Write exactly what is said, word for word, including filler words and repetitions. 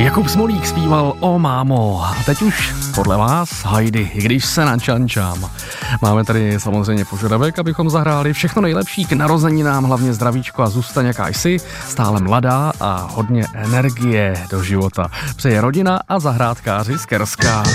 Jakub Smolík zpíval O mámo. A teď už podle vás Heidi, i když se načančám. Máme tady samozřejmě požadavek, abychom zahráli všechno nejlepší k narozeninám, hlavně zdravíčko a zůstaň jaká jsi, stále mladá a hodně energie do života. Přeje rodina a zahrádkáři z Kerska.